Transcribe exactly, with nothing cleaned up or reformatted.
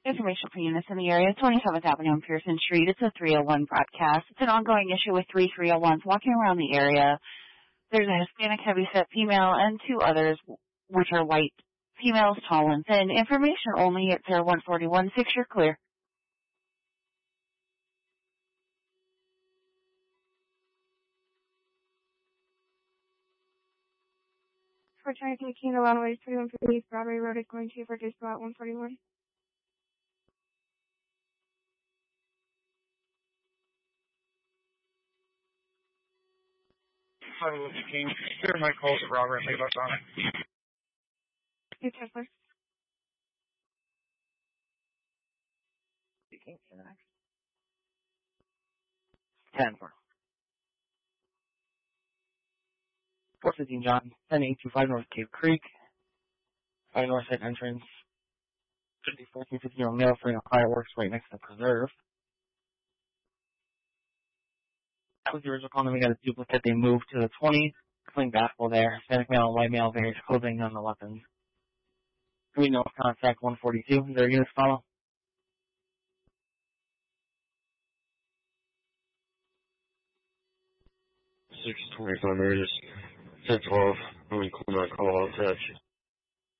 Information for units in the area, twenty-seventh Avenue and Pearson Street. It's a three oh one broadcast. It's an ongoing issue with three three oh ones walking around the area. There's a Hispanic heavyset female and two others, which are white females, tall and thin. Information only at Pier one forty-one. Six, you're clear. For trying to King of Illinois, twenty-one fifty East Broadway Road is going to for dispo at one forty-one. Hi, Mister King. Here my calls at Robert Leave us on it. Hey, Tesla. ten four. four fifteen John, ten eight two five North Cave Creek. By North Side Entrance. Should be fourteen fifteen year old male for fireworks right next to the preserve. That was the original call, then we got a duplicate. They moved to the twenty. Playing basketball there. Hispanic male and white male, various clothing on the weapons. We know contact one forty-two. Is there a unit to follow? six twenty-five meters, ten twelve, when we call that call, I'll attach.